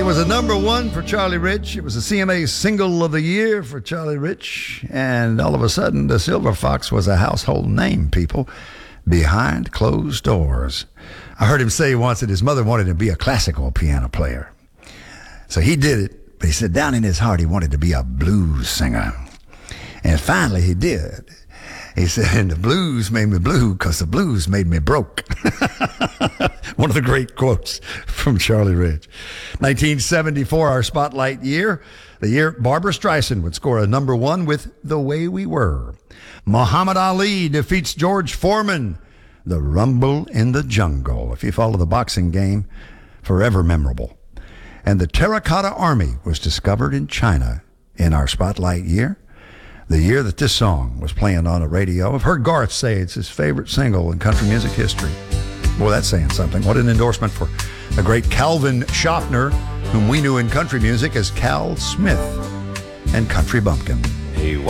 was a #1 for Charlie Rich. It was a CMA Single of the Year for Charlie Rich. And all of a sudden, the Silver Fox was a household name, people, behind closed doors. I heard him say once that his mother wanted him to be a classical piano player. So he did it, but he said down in his heart he wanted to be a blues singer. And finally he did. He said, and the blues made me blue because the blues made me broke. One of the great quotes from Charlie Rich. 1974, our spotlight year. The year Barbra Streisand would score a #1 with The Way We Were. Muhammad Ali defeats George Foreman. The Rumble in the Jungle. If you follow the boxing game, forever memorable. And the Terracotta Army was discovered in China in our spotlight year. The year that this song was playing on the radio. I've heard Garth say it's his favorite single in country music history. Boy, that's saying something. What an endorsement for the great Calvin Schaffner, whom we knew in country music as Cal Smith and Country Bumpkin. He